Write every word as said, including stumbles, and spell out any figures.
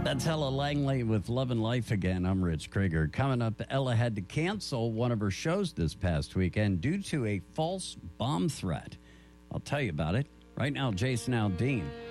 That's Ella Langley with Love and Life Again. I'm Rich Krieger. Coming up, Ella had to cancel one of her shows this past weekend due to a false bomb threat. I'll tell you about it. Right now, Jason Aldean